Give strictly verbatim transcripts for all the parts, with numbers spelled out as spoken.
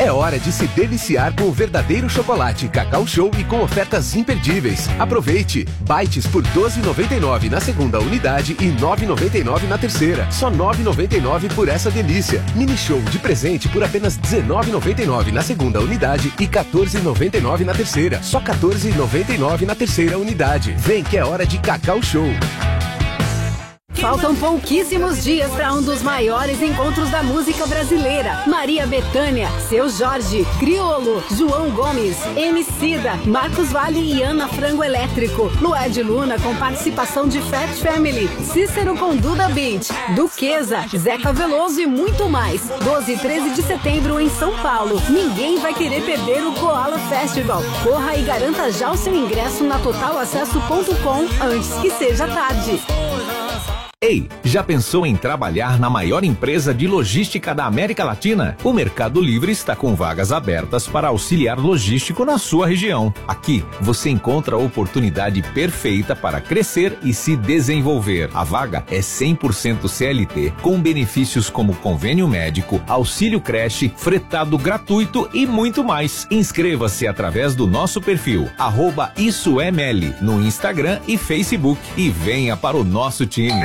É hora de se deliciar com o verdadeiro chocolate Cacau Show e com ofertas imperdíveis. Aproveite! Bites por doze reais e noventa e nove centavos na segunda unidade e nove reais e noventa e nove centavos na terceira. Só nove reais e noventa e nove centavos por essa delícia. Mini Show de presente por apenas dezenove reais e noventa e nove centavos na segunda unidade e quatorze reais e noventa e nove centavos na terceira. Só quatorze reais e noventa e nove centavos na terceira unidade. Vem que é hora de Cacau Show. Faltam pouquíssimos dias para um dos maiores encontros da música brasileira. Maria Bethânia, Seu Jorge, Criolo, João Gomes, Emicida, Marcos Valle e Ana Frango Elétrico. Lued Luna com participação de Fat Family, Cícero com Duda Beat, Duquesa, Zeca Veloso e muito mais. doze e treze de setembro em São Paulo. Ninguém vai querer perder o Koala Festival. Corra e garanta já o seu ingresso na total acesso ponto com antes que seja tarde. Ei, já pensou em trabalhar na maior empresa de logística da América Latina? O Mercado Livre está com vagas abertas para auxiliar logístico na sua região. Aqui, você encontra a oportunidade perfeita para crescer e se desenvolver. A vaga é cem por cento C L T, com benefícios como convênio médico, auxílio creche, fretado gratuito e muito mais. Inscreva-se através do nosso perfil, arroba Isso é Meli, no Instagram e Facebook e venha para o nosso time.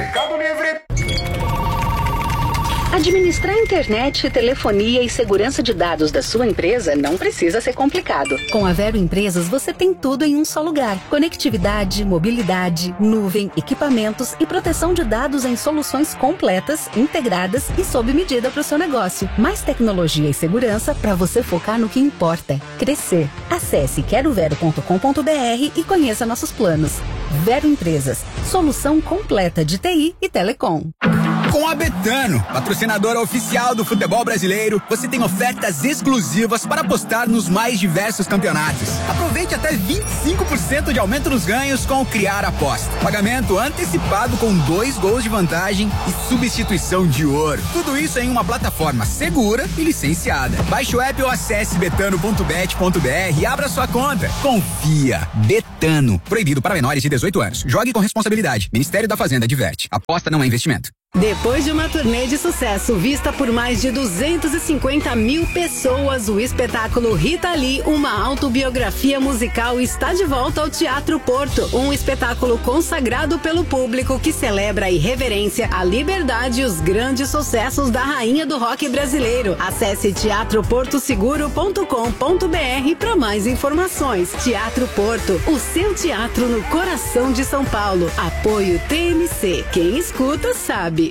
Administrar internet, telefonia e segurança de dados da sua empresa não precisa ser complicado. Com a Vero Empresas, você tem tudo em um só lugar. Conectividade, mobilidade, nuvem, equipamentos e proteção de dados em soluções completas, integradas e sob medida para o seu negócio. Mais tecnologia e segurança para você focar no que importa: crescer. Acesse quero vero ponto com ponto br e conheça nossos planos. Vero Empresas, solução completa de T I e telecom. Com a Betano, patrocinadora oficial do futebol brasileiro, você tem ofertas exclusivas para apostar nos mais diversos campeonatos. Aproveite até vinte e cinco por cento de aumento nos ganhos com o Criar Aposta. Pagamento antecipado com dois gols de vantagem e substituição de ouro. Tudo isso em uma plataforma segura e licenciada. Baixe o app ou acesse betano ponto bet ponto br e abra sua conta. Confia. Betano. Proibido para menores de dezoito anos. Jogue com responsabilidade. Ministério da Fazenda adverte. Aposta não é investimento. Depois de uma turnê de sucesso vista por mais de duzentas e cinquenta mil pessoas, o espetáculo Rita Lee, uma autobiografia musical, está de volta ao Teatro Porto. Um espetáculo consagrado pelo público que celebra a irreverência, a liberdade e os grandes sucessos da rainha do rock brasileiro. Acesse teatro porto seguro ponto com ponto br para mais informações. Teatro Porto, o seu teatro no coração de São Paulo. Apoio T M C. Quem escuta sabe.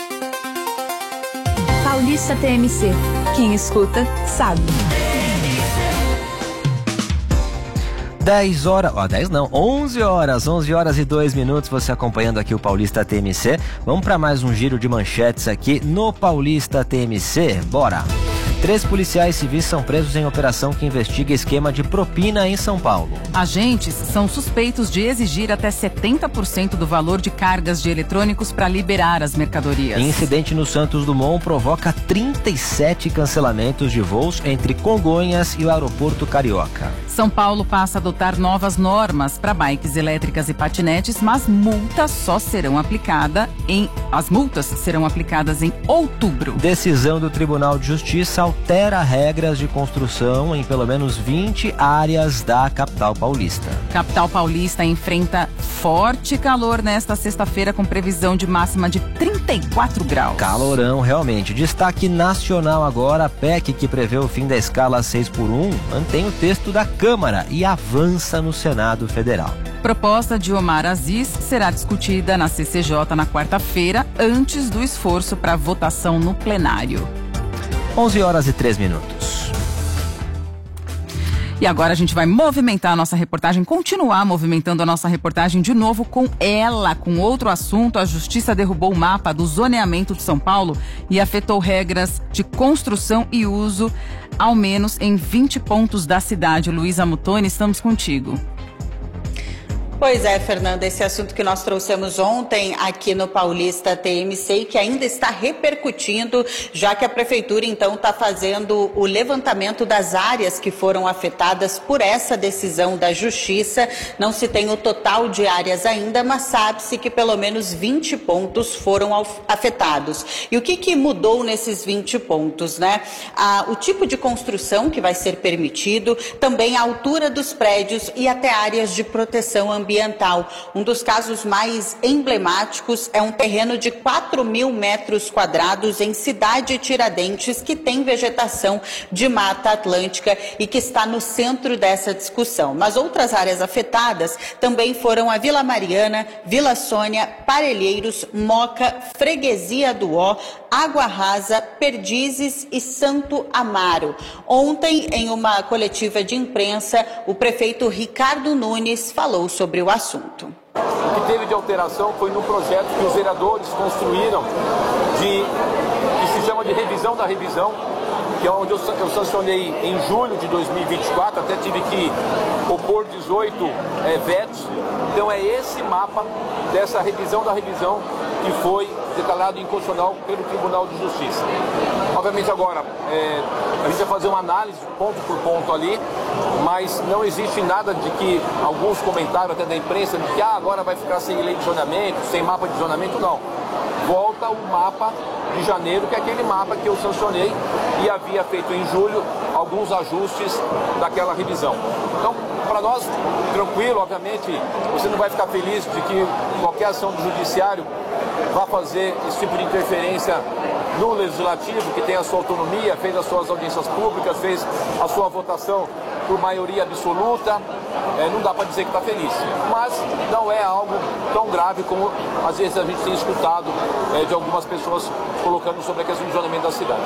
Paulista T M C. Quem escuta, sabe. dez horas, ó, dez não, onze horas, onze horas e dois minutos, você acompanhando aqui o Paulista T M C. Vamos para mais um giro de manchetes aqui no Paulista T M C. Bora! Três policiais civis são presos em operação que investiga esquema de propina em São Paulo. Agentes são suspeitos de exigir até setenta por cento do valor de cargas de eletrônicos para liberar as mercadorias. Incidente no Santos Dumont provoca trinta e sete cancelamentos de voos entre Congonhas e o aeroporto Carioca. São Paulo passa a adotar novas normas para bikes elétricas e patinetes, mas multas só serão aplicadas em as multas serão aplicadas em outubro. Decisão do Tribunal de Justiça altera regras de construção em pelo menos vinte áreas da capital paulista. Capital paulista enfrenta forte calor nesta sexta-feira com previsão de máxima de trinta e quatro graus. Calorão, realmente. Destaque nacional agora, a P E C que prevê o fim da escala seis por um mantém o texto da Câmara e avança no Senado Federal. Proposta de Omar Aziz será discutida na C C J na quarta-feira, antes do esforço para votação no plenário. onze horas e três minutos. E agora a gente vai movimentar a nossa reportagem, continuar movimentando a nossa reportagem de novo com ela, com outro assunto. A Justiça derrubou o mapa do zoneamento de São Paulo e afetou regras de construção e uso, ao menos em vinte pontos da cidade. Luísa Mutoni, estamos contigo. Pois é, Fernanda, esse assunto que nós trouxemos ontem aqui no Paulista T M C e que ainda está repercutindo, já que a Prefeitura então está fazendo o levantamento das áreas que foram afetadas por essa decisão da Justiça. Não se tem o total de áreas ainda, mas sabe-se que pelo menos vinte pontos foram afetados. E o que, que mudou nesses vinte pontos, né? Ah, o tipo de construção que vai ser permitido, também a altura dos prédios e até áreas de proteção ambiental. Ambiental. Um dos casos mais emblemáticos é um terreno de quatro mil metros quadrados em Cidade Tiradentes, que tem vegetação de Mata Atlântica e que está no centro dessa discussão. Mas outras áreas afetadas também foram a Vila Mariana, Vila Sônia, Parelheiros, Moca, Freguesia do Ó, Água Rasa, Perdizes e Santo Amaro. Ontem, em uma coletiva de imprensa, o prefeito Ricardo Nunes falou sobre o assunto. O que teve de alteração foi no projeto que os vereadores construíram, de, que se chama de revisão da revisão, que é onde eu, eu sancionei em julho de dois mil e vinte e quatro, até tive que opor dezoito é, vetos. Então é esse mapa dessa revisão da revisão que foi declarado inconstitucional pelo Tribunal de Justiça. Obviamente agora é, a gente vai fazer uma análise ponto por ponto ali, mas não existe nada de que alguns comentaram até da imprensa de que ah, agora vai ficar sem lei de zonamento, sem mapa de zonamento, não. Volta o mapa de janeiro, que é aquele mapa que eu sancionei e havia feito em julho alguns ajustes daquela revisão. Então, para nós, tranquilo, obviamente, você não vai ficar feliz de que qualquer ação do judiciário vá fazer esse tipo de interferência no legislativo, que tem a sua autonomia, fez as suas audiências públicas, fez a sua votação por maioria absoluta. É, não dá para dizer que está feliz, mas não é algo tão grave como às vezes a gente tem escutado é, de algumas pessoas colocando sobre a questão do zonamento da cidade.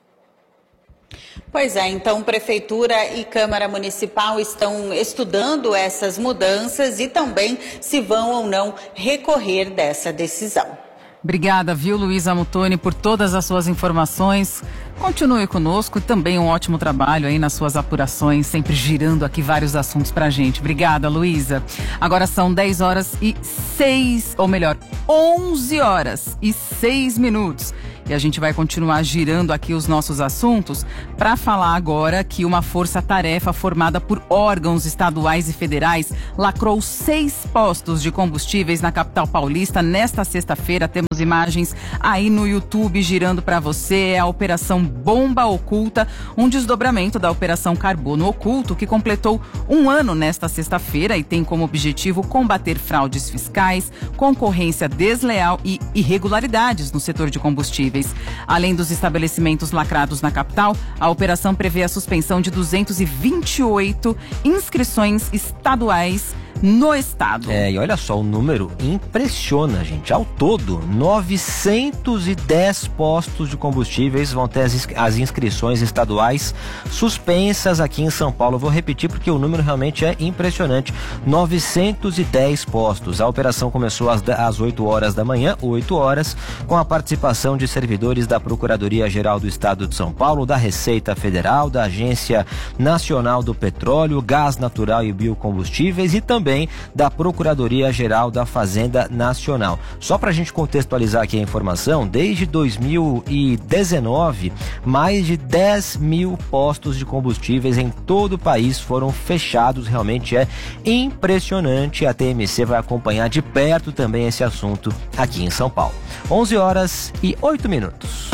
Pois é, então Prefeitura e Câmara Municipal estão estudando essas mudanças e também se vão ou não recorrer dessa decisão. Obrigada, viu, Luísa Mutoni, por todas as suas informações. Continue conosco e também um ótimo trabalho aí nas suas apurações, sempre girando aqui vários assuntos pra gente. Obrigada, Luísa. Agora são dez horas e seis, ou melhor, onze horas e seis minutos. E a gente vai continuar girando aqui os nossos assuntos para falar agora que uma força-tarefa formada por órgãos estaduais e federais lacrou seis postos de combustíveis na capital paulista nesta sexta-feira. Temos imagens aí no YouTube girando para você. É a Operação Bomba Oculta, um desdobramento da Operação Carbono Oculto, que completou um ano nesta sexta-feira e tem como objetivo combater fraudes fiscais, concorrência desleal e irregularidades no setor de combustíveis. Além dos estabelecimentos lacrados na capital, a operação prevê a suspensão de duzentas e vinte e oito inscrições estaduais no estado. É, e olha só, o número impressiona, gente. Ao todo, novecentos e dez postos de combustíveis vão ter as, as inscrições estaduais suspensas aqui em São Paulo. Eu vou repetir porque o número realmente é impressionante. novecentos e dez postos. A operação começou às, às oito horas da manhã, oito horas, com a participação de servidores da Procuradoria-Geral do Estado de São Paulo, da Receita Federal, da Agência Nacional do Petróleo, Gás Natural e Biocombustíveis e também da Procuradoria-Geral da Fazenda Nacional. Só para a gente contextualizar aqui a informação, desde dois mil e dezenove, mais de dez mil postos de combustíveis em todo o país foram fechados. Realmente é impressionante. A T M C vai acompanhar de perto também esse assunto aqui em São Paulo. onze horas e oito minutos.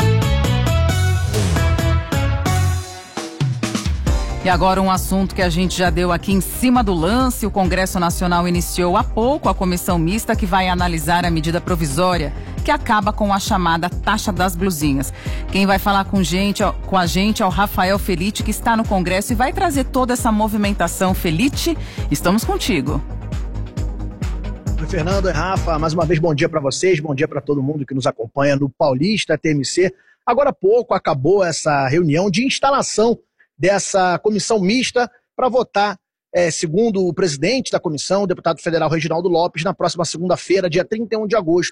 E agora um assunto que a gente já deu aqui em cima do lance. O Congresso Nacional iniciou há pouco a comissão mista que vai analisar a medida provisória que acaba com a chamada taxa das blusinhas. Quem vai falar com, gente, com a gente é o Rafael Felite, que está no Congresso e vai trazer toda essa movimentação. Felite, estamos contigo. Oi, Fernando, é Rafa, mais uma vez bom dia para vocês, bom dia para todo mundo que nos acompanha no Paulista T M C. Agora há pouco acabou essa reunião de instalação dessa comissão mista para votar, é, segundo o presidente da comissão, o deputado federal Reginaldo Lopes, na próxima segunda-feira, dia trinta e um de agosto,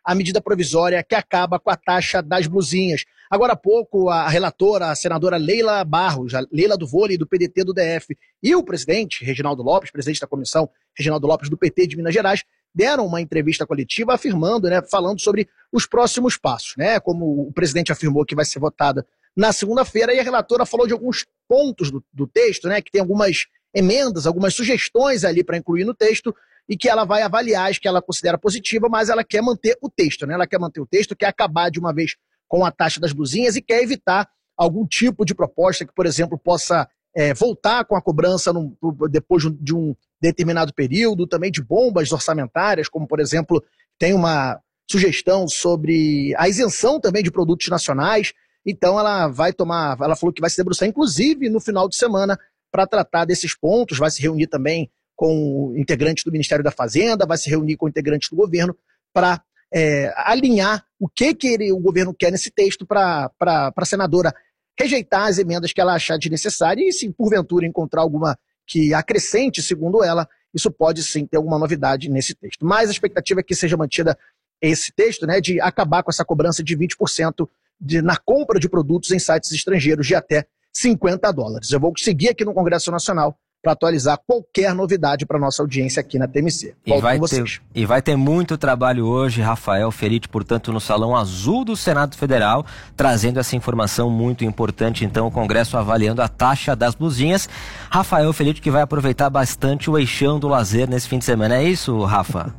a medida provisória que acaba com a taxa das blusinhas. Agora há pouco, a relatora, a senadora Leila Barros, a Leila do Vôlei, do P D T do D F, e o presidente, Reginaldo Lopes, presidente da comissão, Reginaldo Lopes, do P T de Minas Gerais, deram uma entrevista coletiva afirmando, né, falando sobre os próximos passos, né, como o presidente afirmou que vai ser votada na segunda-feira, e a relatora falou de alguns pontos do, do texto, né, que tem algumas emendas, algumas sugestões ali para incluir no texto, e que ela vai avaliar as que ela considera positiva, mas ela quer manter o texto, né, ela quer manter o texto, quer acabar de uma vez com a taxa das blusinhas e quer evitar algum tipo de proposta que, por exemplo, possa é, voltar com a cobrança num, depois de um determinado período, também de bombas orçamentárias, como, por exemplo, tem uma sugestão sobre a isenção também de produtos nacionais. Então ela vai tomar, ela falou que vai se debruçar, inclusive, no final de semana, para tratar desses pontos, vai se reunir também com integrantes do Ministério da Fazenda, vai se reunir com integrantes do governo para É, alinhar o que, que ele, o governo quer nesse texto para a senadora rejeitar as emendas que ela achar desnecessárias e, se porventura encontrar alguma que acrescente, segundo ela, isso pode sim ter alguma novidade nesse texto. Mas a expectativa é que seja mantida esse texto, né, de acabar com essa cobrança de vinte por cento de, na compra de produtos em sites estrangeiros de até cinquenta dólares. Eu vou seguir aqui no Congresso Nacional para atualizar qualquer novidade para nossa audiência aqui na T M C. E vai, ter, e vai ter muito trabalho hoje, Rafael Feriti, portanto, no Salão Azul do Senado Federal, trazendo essa informação muito importante. Então, o Congresso avaliando a taxa das blusinhas. Rafael Feriti, que vai aproveitar bastante o eixão do lazer nesse fim de semana. É isso, Rafa?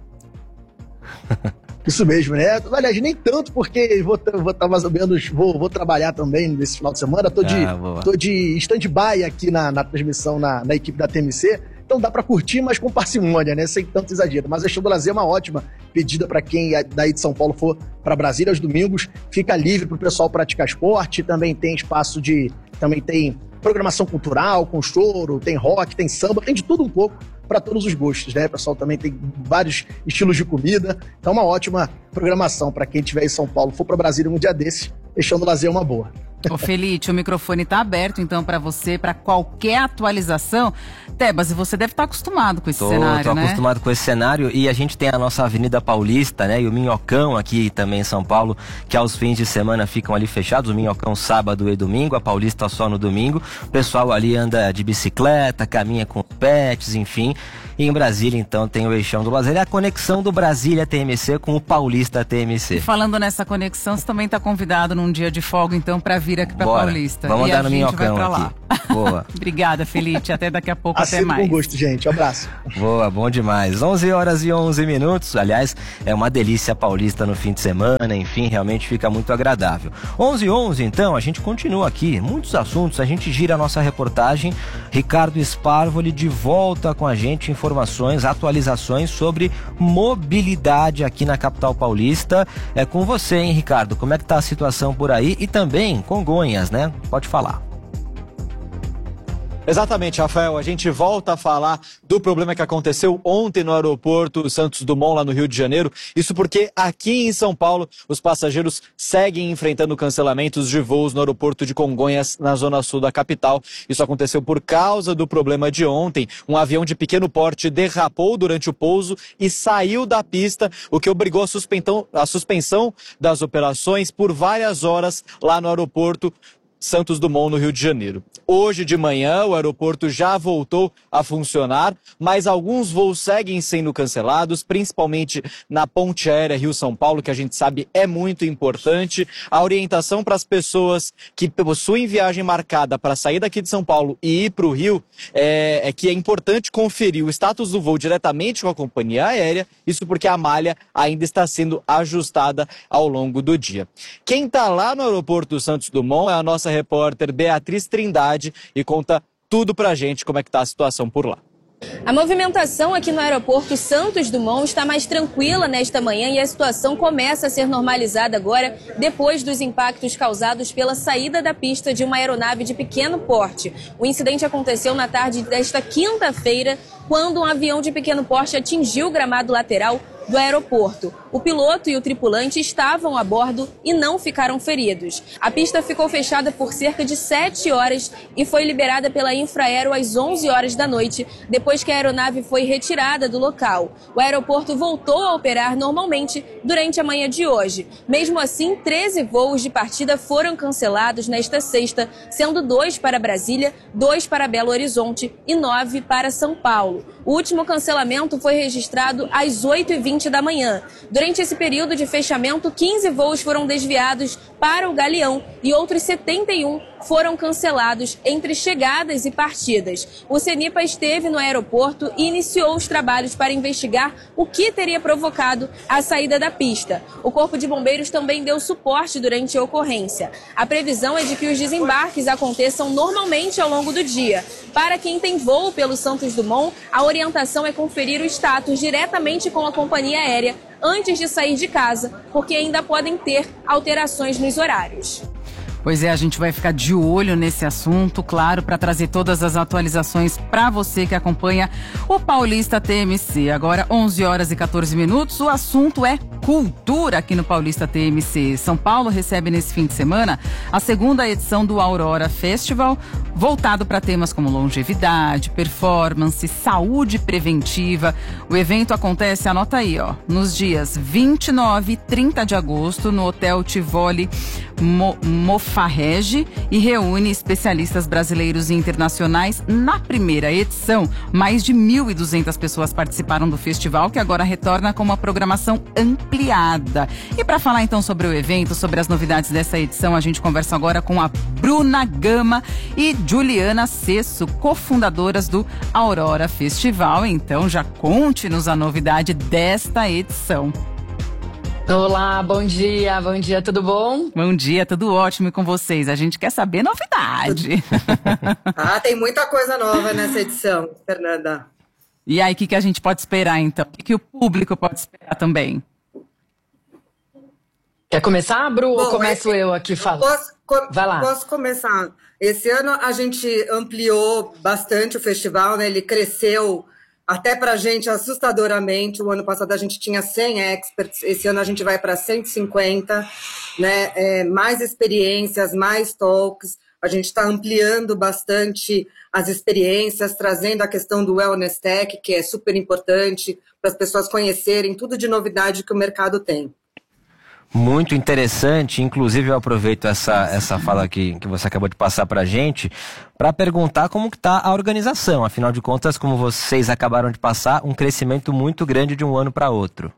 Isso mesmo, né? Aliás, nem tanto, porque vou estar vou mais ou menos, vou, vou trabalhar também nesse final de semana. Tô de, ah, tô de stand-by aqui na, na transmissão na, na equipe da T M C. Então dá para curtir, mas com parcimônia, né? Sem tanto exagero. Mas a Show do Lazer é uma ótima pedida para quem daí de São Paulo for para Brasília aos domingos. Fica livre para o pessoal praticar esporte. Também tem espaço de... Também tem programação cultural, com choro, tem rock, tem samba, tem de tudo um pouco para todos os gostos, né? O pessoal também tem vários estilos de comida. Então, uma ótima programação para quem estiver em São Paulo, for para Brasília um dia desses, deixando o lazer uma boa. Ô Felite, o microfone está aberto então para você, para qualquer atualização. Tebas, você deve estar tá acostumado com esse tô, cenário, tô né? Tô acostumado com esse cenário e a gente tem a nossa Avenida Paulista, né? E o Minhocão aqui também em São Paulo, que aos fins de semana ficam ali fechados. O Minhocão sábado e domingo, a Paulista só no domingo. O pessoal ali anda de bicicleta, caminha com pets, enfim. E em Brasília, então, tem o Eixão do Lazer. É a conexão do Brasília T M C com o Paulista T M C. E falando nessa conexão, você também está convidado num dia de folga, então, para vir aqui para Paulista. Vamos e andar no Minhocão aqui. Boa. Obrigada, Felite. Até daqui a pouco, assim até mais. Com gosto, gente. Um abraço. Boa, bom demais. onze horas e onze minutos. Aliás, é uma delícia Paulista no fim de semana. Enfim, realmente fica muito agradável. onze e onze, então, a gente continua aqui. Muitos assuntos. A gente gira a nossa reportagem. Ricardo Sparvoli de volta com a gente. Informações, atualizações sobre mobilidade aqui na capital paulista. É com você, hein, Ricardo? Como é que tá a situação por aí? E também Congonhas, né? Pode falar. Exatamente, Rafael. A gente volta a falar do problema que aconteceu ontem no aeroporto Santos Dumont, lá no Rio de Janeiro. Isso porque aqui em São Paulo, os passageiros seguem enfrentando cancelamentos de voos no aeroporto de Congonhas, na zona sul da capital. Isso aconteceu por causa do problema de ontem. Um avião de pequeno porte derrapou durante o pouso e saiu da pista, o que obrigou a suspensão, a suspensão das operações por várias horas lá no aeroporto Santos Dumont, no Rio de Janeiro. Hoje de manhã, o aeroporto já voltou a funcionar, mas alguns voos seguem sendo cancelados, principalmente na ponte aérea Rio-São Paulo, que a gente sabe é muito importante. A orientação para as pessoas que possuem viagem marcada para sair daqui de São Paulo e ir para o Rio é, é que é importante conferir o status do voo diretamente com a companhia aérea, isso porque a malha ainda está sendo ajustada ao longo do dia. Quem está lá no aeroporto Santos Dumont é a nossa repórter Beatriz Trindade e conta tudo pra gente como é que tá a situação por lá. A movimentação aqui no aeroporto Santos Dumont está mais tranquila nesta manhã e a situação começa a ser normalizada agora depois dos impactos causados pela saída da pista de uma aeronave de pequeno porte. O incidente aconteceu na tarde desta quinta-feira, quando um avião de pequeno porte atingiu o gramado lateral do aeroporto. O piloto e o tripulante estavam a bordo e não ficaram feridos. A pista ficou fechada por cerca de sete horas e foi liberada pela Infraero às onze horas da noite, depois que a aeronave foi retirada do local. O aeroporto voltou a operar normalmente durante a manhã de hoje. Mesmo assim, treze voos de partida foram cancelados nesta sexta, sendo dois para Brasília, dois para Belo Horizonte e nove para São Paulo. O último cancelamento foi registrado às oito e vinte da manhã. Durante esse período de fechamento, quinze voos foram desviados para o Galeão e outros setenta e um foram cancelados entre chegadas e partidas. O CENIPA esteve no aeroporto e iniciou os trabalhos para investigar o que teria provocado a saída da pista. O Corpo de Bombeiros também deu suporte durante a ocorrência. A previsão é de que os desembarques aconteçam normalmente ao longo do dia. Para quem tem voo pelo Santos Dumont, a orientação é conferir o status diretamente com a companhia aérea antes de sair de casa, porque ainda podem ter alterações nos horários. Pois é, a gente vai ficar de olho nesse assunto, claro, para trazer todas as atualizações para você que acompanha o Paulista T M C. Agora, onze horas e quatorze minutos, o assunto é cultura aqui no Paulista T M C. São Paulo recebe nesse fim de semana a segunda edição do Aurora Festival, voltado para temas como longevidade, performance, saúde preventiva. O evento acontece, anota aí, ó, nos dias vinte e nove e trinta de agosto, no Hotel Tivoli Mo, Mofarrege, e reúne especialistas brasileiros e internacionais. Na primeira edição, mais de mil e duzentas pessoas participaram do festival, que agora retorna com uma programação ampliada. E para falar então sobre o evento, sobre as novidades dessa edição, a gente conversa agora com a Bruna Gama e Juliana Cesso, cofundadoras do Aurora Festival. Então já conte-nos a novidade desta edição. Olá, bom dia, bom dia, tudo bom? Bom dia, tudo ótimo e com vocês. A gente quer saber novidade. Ah, tem muita coisa nova nessa edição, Fernanda. E aí, o que, que a gente pode esperar então? O que, que o público pode esperar também? Quer começar, Bru, Bom, ou começo esse... eu aqui falando? Posso, co- Vai lá. Posso começar. Esse ano a gente ampliou bastante o festival, né? Ele cresceu até pra gente assustadoramente. O ano passado a gente tinha cem experts, esse ano a gente vai para cento e cinquenta, né? É, mais experiências, mais talks. A gente está ampliando bastante as experiências, trazendo a questão do Wellness Tech, que é super importante para as pessoas conhecerem tudo de novidade que o mercado tem. Muito interessante, inclusive eu aproveito essa, essa fala que, que você acabou de passar pra gente para perguntar como que tá a organização. Afinal de contas, como vocês acabaram de passar, um crescimento muito grande de um ano para outro.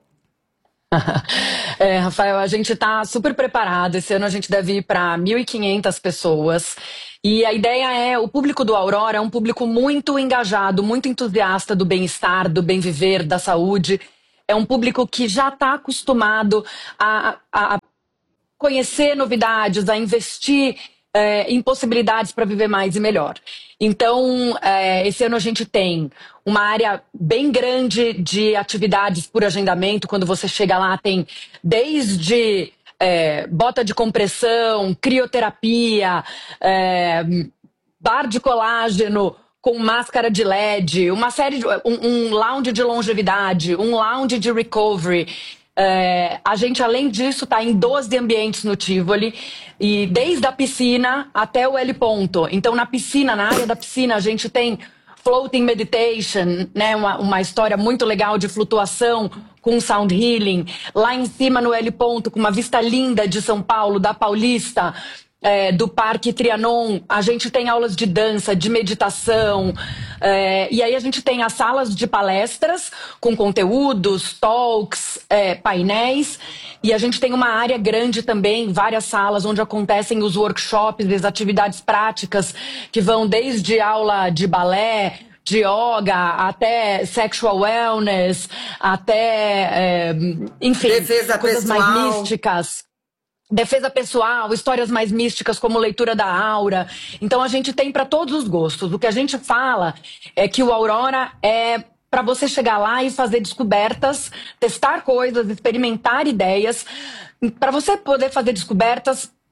É, Rafael, a gente está super preparado. Esse ano a gente deve ir para mil e quinhentas pessoas. E a ideia é, o público do Aurora é um público muito engajado, muito entusiasta do bem-estar, do bem-viver, da saúde. É um público que já está acostumado a, a conhecer novidades, a investir é, em possibilidades para viver mais e melhor. Então, é, esse ano a gente tem uma área bem grande de atividades por agendamento. Quando você chega lá, tem desde é, bota de compressão, crioterapia, é, bar de colágeno, com máscara de L E D, uma série de, um, um lounge de longevidade, um lounge de recovery. É, a gente, além disso, está em doze ambientes no Tivoli, e desde a piscina até o L ponto. Então, na piscina, na área da piscina, a gente tem floating meditation, né, uma, uma história muito legal de flutuação com sound healing. Lá em cima, no L ponto, com uma vista linda de São Paulo, da Paulista, É, do Parque Trianon, a gente tem aulas de dança, de meditação, é, e aí a gente tem as salas de palestras com conteúdos, talks, é, painéis, e a gente tem uma área grande também, várias salas onde acontecem os workshops, as atividades práticas, que vão desde aula de balé, de yoga, até sexual wellness, até, é, enfim, defesa coisas pessoal. mais místicas. Defesa pessoal, histórias mais místicas como leitura da aura. Então a gente tem para todos os gostos. O que a gente fala é que o Aurora é para você chegar lá e fazer descobertas, testar coisas, experimentar ideias. Para você poder fazer descobertas,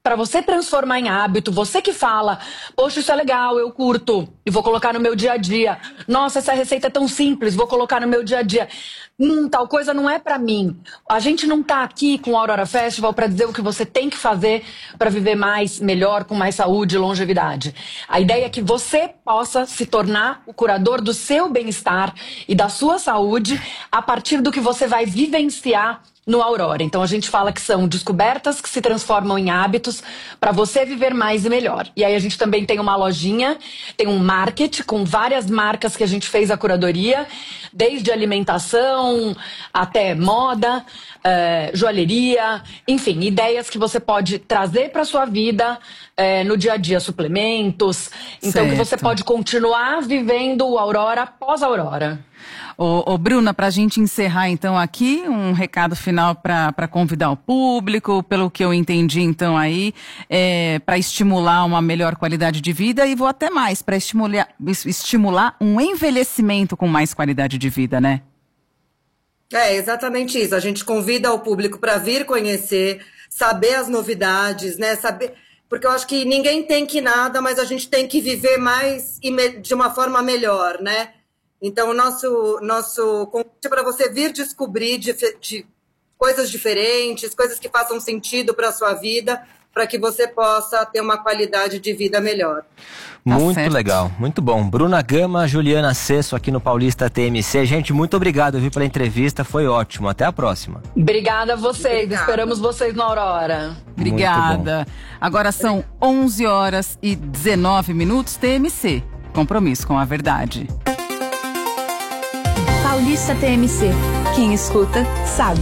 para você transformar em hábito, você que fala, poxa, isso é legal, eu curto e vou colocar no meu dia a dia. Nossa, essa receita é tão simples, vou colocar no meu dia a dia. Hum, tal coisa não é para mim. A gente não tá aqui com o Aurora Festival para dizer o que você tem que fazer para viver mais, melhor, com mais saúde e longevidade. A ideia é que você possa se tornar o curador do seu bem-estar e da sua saúde a partir do que você vai vivenciar no Aurora. Então a gente fala que são descobertas que se transformam em hábitos para você viver mais e melhor. E aí a gente também tem uma lojinha, tem um market com várias marcas que a gente fez a curadoria, desde alimentação até moda, eh, joalheria, enfim, ideias que você pode trazer para sua vida eh, no dia a dia, suplementos. Então que você pode continuar vivendo o Aurora pós-Aurora. Ô, ô Bruna, para a gente encerrar então aqui, um recado final para convidar o público, pelo que eu entendi então aí, é, para estimular uma melhor qualidade de vida e vou até mais, para estimular, estimular um envelhecimento com mais qualidade de vida, né? É, exatamente isso. A gente convida o público para vir conhecer, saber as novidades, né? Saber... Porque eu acho que ninguém tem que nada, mas a gente tem que viver mais e me... de uma forma melhor, né? Então, o nosso, nosso convite é para você vir descobrir de, de coisas diferentes, coisas que façam sentido para a sua vida, para que você possa ter uma qualidade de vida melhor. Muito tá legal, muito bom. Bruna Gama, Juliana Cesso aqui no Paulista T M C. Gente, muito obrigado, viu, pela entrevista, foi ótimo. Até a próxima. Obrigada a vocês, Obrigada. Esperamos vocês na Aurora. Obrigada. Agora são onze horas e dezenove minutos, T M C. Compromisso com a verdade. Paulista T M C. Quem escuta, sabe.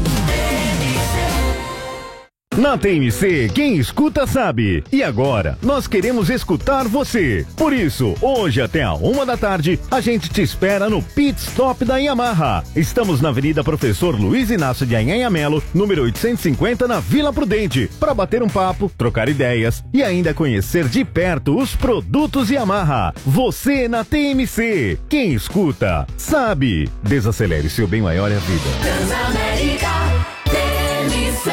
Na T M C, quem escuta sabe. E agora, nós queremos escutar você. Por isso, hoje até a uma da tarde, a gente te espera no Pit Stop da Yamaha. Estamos na Avenida Professor Luiz Inácio de Anhanha Melo, número oitocentos e cinquenta, na Vila Prudente, para bater um papo, trocar ideias e ainda conhecer de perto os produtos Yamaha. Você na T M C. Quem escuta, sabe. Desacelere, seu bem maior é a vida. Transamérica T M C.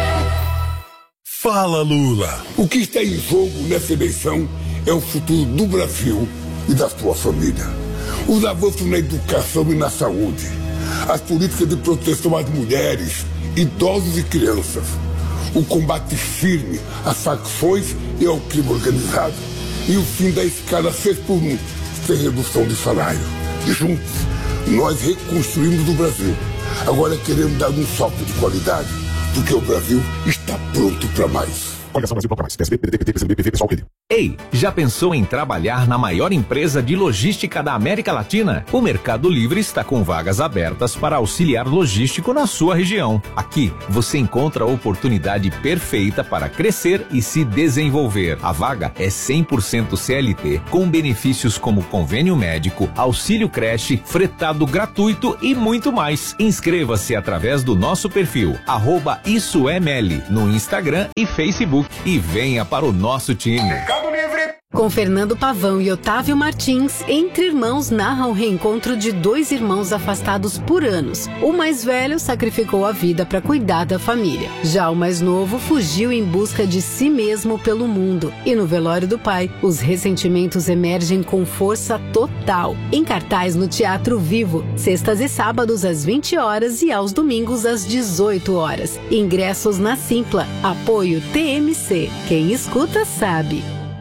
Fala, Lula! O que está em jogo nessa eleição é o futuro do Brasil e da sua família. Os avanços na educação e na saúde, as políticas de proteção às mulheres, idosos e crianças, o combate firme às facções e ao crime organizado e o fim da escala seis por um, sem redução de salário. E juntos, nós reconstruímos o Brasil. Agora queremos dar um salto de qualidade, porque o Brasil está pronto para mais. Coligação Brasil para mais. P S B, P D T, P T, P C B, P V, pessoal, Rede. Ei, já pensou em trabalhar na maior empresa de logística da América Latina? O Mercado Livre está com vagas abertas para auxiliar logístico na sua região. Aqui, você encontra a oportunidade perfeita para crescer e se desenvolver. A vaga é cem por cento C L T, com benefícios como convênio médico, auxílio creche, fretado gratuito e muito mais. Inscreva-se através do nosso perfil, arroba Isso é Meli, no Instagram e Facebook. E venha para o nosso time. Mercado Livre. Com Fernando Pavão e Otávio Martins, Entre Irmãos narra o reencontro de dois irmãos afastados por anos. O mais velho sacrificou a vida para cuidar da família. Já o mais novo fugiu em busca de si mesmo pelo mundo. E no velório do pai, os ressentimentos emergem com força total. Em cartaz no Teatro Vivo, sextas e sábados às vinte horas e aos domingos às dezoito horas. Ingressos na Simpla. Apoio T M C. Quem escuta sabe.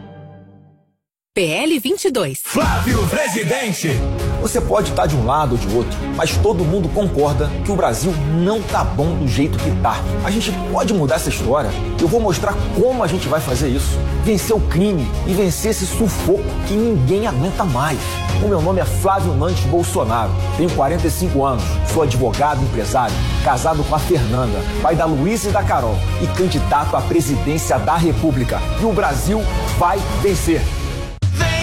P L vinte e dois. Flávio Presidente. Você pode estar de um lado ou de outro, mas todo mundo concorda que o Brasil não tá bom do jeito que tá. A gente pode mudar essa história. Eu vou mostrar como a gente vai fazer isso. Vencer o crime e vencer esse sufoco que ninguém aguenta mais. O meu nome é Flávio Nantes Bolsonaro. Tenho quarenta e cinco anos, sou advogado, empresário, casado com a Fernanda, pai da Luísa e da Carol e candidato à presidência da República. E o Brasil vai vencer.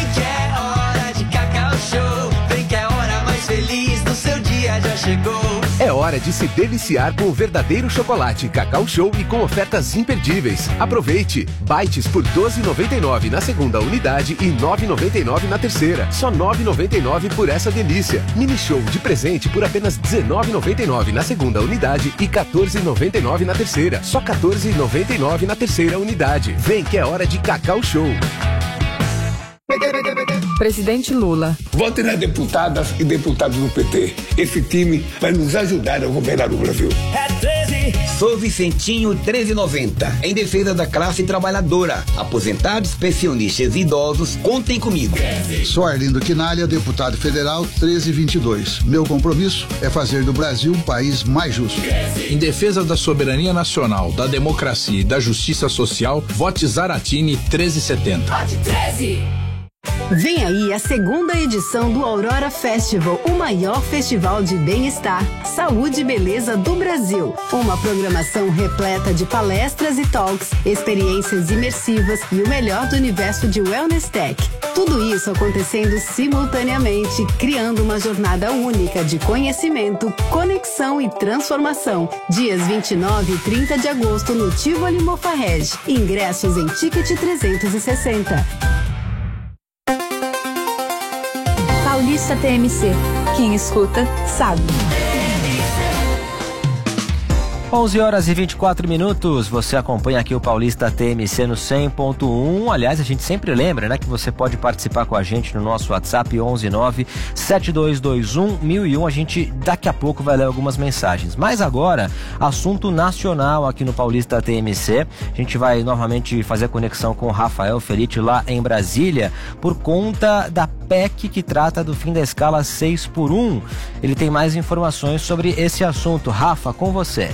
Show, vem que a hora mais feliz do seu dia já chegou. É hora de se deliciar com o verdadeiro chocolate Cacau Show e com ofertas imperdíveis. Aproveite! Bites por doze reais e noventa e nove centavos na segunda unidade e nove reais e noventa e nove centavos na terceira. Só nove reais e noventa e nove centavos por essa delícia. Mini Show de presente por apenas dezenove reais e noventa e nove centavos na segunda unidade e quatorze reais e noventa e nove centavos na terceira. Só quatorze reais e noventa e nove centavos na terceira unidade. Vem que é hora de Cacau Show. Presidente Lula. Vote nas deputadas e deputados do P T. Esse time vai nos ajudar a governar o Brasil. É treze. Sou Vicentinho treze e noventa, em defesa da classe trabalhadora. Aposentados, pensionistas e idosos, contem comigo. Sou Arlindo Quinalha, deputado federal treze e vinte e dois. Meu compromisso é fazer do Brasil um país mais justo. Em defesa da soberania nacional, da democracia e da justiça social, vote Zaratini treze e setenta. Vote treze. Vem aí a segunda edição do Aurora Festival, o maior festival de bem-estar, saúde e beleza do Brasil. Uma programação repleta de palestras e talks, experiências imersivas e o melhor do universo de Wellness Tech. Tudo isso acontecendo simultaneamente, criando uma jornada única de conhecimento, conexão e transformação. Dias vinte e nove e trinta de agosto no Tivoli Mofarrege. Ingressos em Ticket trezentos e sessenta. Paulista T M C. Quem escuta, sabe. onze horas e vinte e quatro minutos, você acompanha aqui o Paulista T M C no cem ponto um. Aliás, a gente sempre lembra, né, que você pode participar com a gente no nosso WhatsApp onze nove sete dois dois um mil e um. A gente daqui a pouco vai ler algumas mensagens. Mas agora, assunto nacional aqui no Paulista T M C. A gente vai novamente fazer a conexão com o Rafael Felite lá em Brasília por conta da P E C que trata do fim da escala seis por um. Ele tem mais informações sobre esse assunto. Rafa, com você.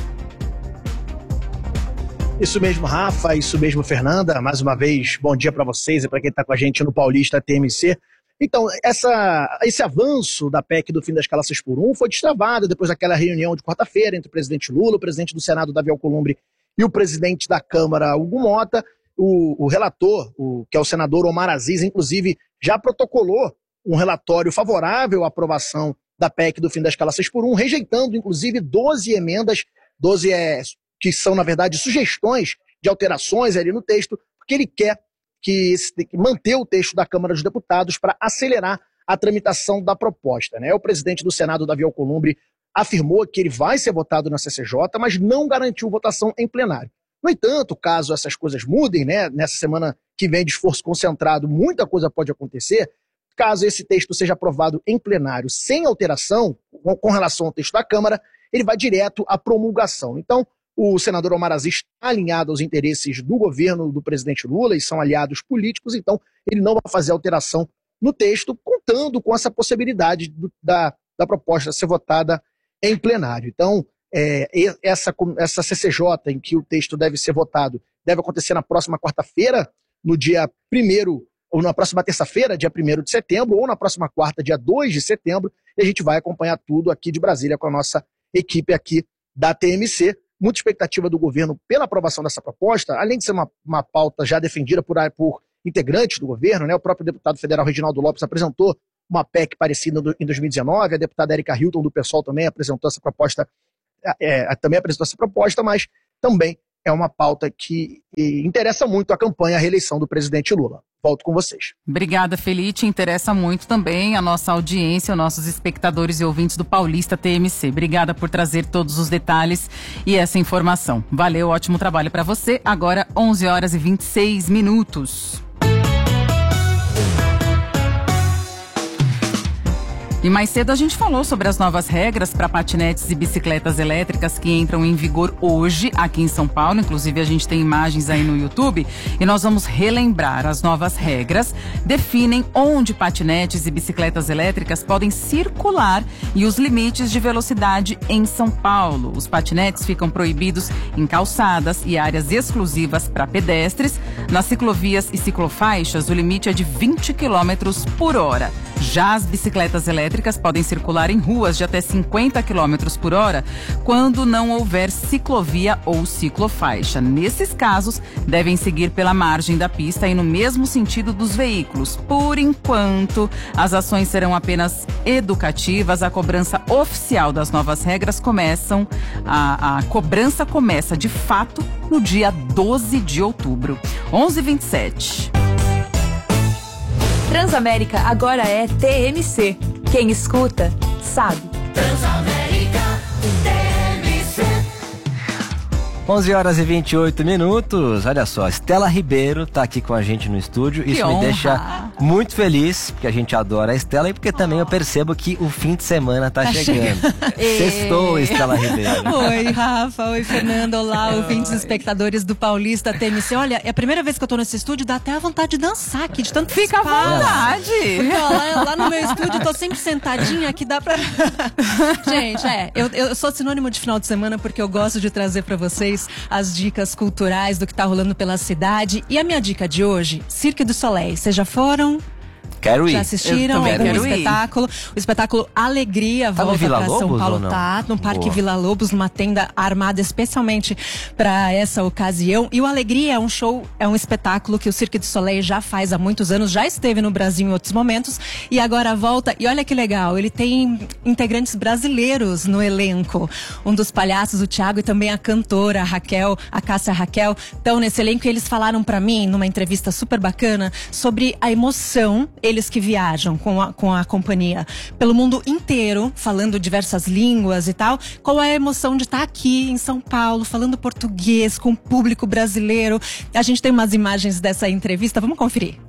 Isso mesmo, Rafa, isso mesmo, Fernanda. Mais uma vez, bom dia para vocês e para quem está com a gente no Paulista T M C. Então, essa, esse avanço da P E C do fim da escala seis por um foi destravado depois daquela reunião de quarta-feira entre o presidente Lula, o presidente do Senado, Davi Alcolumbre, e o presidente da Câmara, Hugo Mota. O, o relator, o, que é o senador Omar Aziz, inclusive, já protocolou um relatório favorável à aprovação da P E C do fim da escala seis por um, rejeitando, inclusive, doze emendas, doze é... que são, na verdade, sugestões de alterações ali no texto, porque ele quer que manter o texto da Câmara dos Deputados para acelerar a tramitação da proposta, né? O presidente do Senado, Davi Alcolumbre, afirmou que ele vai ser votado na C C J, mas não garantiu votação em plenário. No entanto, caso essas coisas mudem, né, nessa semana que vem de esforço concentrado, muita coisa pode acontecer. Caso esse texto seja aprovado em plenário sem alteração com relação ao texto da Câmara, ele vai direto à promulgação. Então, o senador Omar Aziz está alinhado aos interesses do governo do presidente Lula e são aliados políticos, então ele não vai fazer alteração no texto, contando com essa possibilidade do, da, da proposta ser votada em plenário. Então, é, essa, essa C C J, em que o texto deve ser votado, deve acontecer na próxima quarta-feira, no dia primeiro, ou na próxima terça-feira, dia primeiro de setembro, ou na próxima quarta, dia dois de setembro, e a gente vai acompanhar tudo aqui de Brasília com a nossa equipe aqui da T M C. Muita expectativa do governo pela aprovação dessa proposta, além de ser uma, uma pauta já defendida por, por integrantes do governo, né? O próprio deputado federal Reginaldo Lopes apresentou uma P E C parecida em dois mil e dezenove, a deputada Erika Hilton do PSOL também apresentou essa proposta, é, também apresentou essa proposta, mas também é uma pauta que interessa muito a campanha, a reeleição do presidente Lula. Volto com vocês. Obrigada, Felite. Interessa muito também a nossa audiência, os nossos espectadores e ouvintes do Paulista T M C. Obrigada por trazer todos os detalhes e essa informação. Valeu, ótimo trabalho para você. Agora, onze horas e vinte e seis minutos. E mais cedo a gente falou sobre as novas regras para patinetes e bicicletas elétricas que entram em vigor hoje aqui em São Paulo. Inclusive a gente tem imagens aí no YouTube e nós vamos relembrar. As novas regras definem onde patinetes e bicicletas elétricas podem circular e os limites de velocidade em São Paulo. Os patinetes ficam proibidos em calçadas e áreas exclusivas para pedestres. Nas ciclovias e ciclofaixas o limite é de vinte quilômetros por hora. Já as bicicletas elétricas podem circular em ruas de até cinquenta quilômetros por hora quando não houver ciclovia ou ciclofaixa. Nesses casos, devem seguir pela margem da pista e no mesmo sentido dos veículos. Por enquanto, as ações serão apenas educativas. A cobrança oficial das novas regras começam, a, a cobrança começa de fato no dia doze de outubro. onze e vinte e sete. Transamérica agora é T M C. Quem escuta, sabe. Transamérica T M C. onze horas e vinte e oito minutos. Olha só, Estela Ribeiro tá aqui com a gente no estúdio. Que Isso honra. me deixa muito feliz, porque a gente adora a Estela e porque também eu percebo que o fim de semana tá, Tá chegando. Sextou, Estela Ribeiro. Oi, Rafa. Oi, Fernando. Olá, ouvintes e espectadores do Paulista T M C. Olha, é a primeira vez que eu tô nesse estúdio, dá até a vontade de dançar aqui, de tanto Fica à espaço. vontade. Porque, ó, lá, lá no meu estúdio, eu tô sempre sentadinha, que dá pra... Gente, é, eu, eu sou sinônimo de final de semana porque eu gosto de trazer pra vocês as dicas culturais do que tá rolando pela cidade. E a minha dica de hoje, Cirque du Soleil. Vocês já foram? Quero ir. Já assistiram Eu algum quero ir. espetáculo? O espetáculo Alegria Tá no volta Vila para São Lobos Paulo, ou não? tá? No Parque Boa. Vila Lobos, numa tenda armada especialmente para essa ocasião. E o Alegria é um show, é um espetáculo que o Cirque du Soleil já faz há muitos anos, já esteve no Brasil em outros momentos e agora volta. E olha que legal, ele tem integrantes brasileiros no elenco. Um dos palhaços, o Thiago, e também a cantora a Raquel, a Cássia Raquel, estão nesse elenco e eles falaram para mim, numa entrevista super bacana, sobre a emoção, eles que viajam com a, com a companhia pelo mundo inteiro, falando diversas línguas e tal. Qual é a emoção de estar aqui em São Paulo, falando português com o público brasileiro? A gente tem umas imagens dessa entrevista, vamos conferir.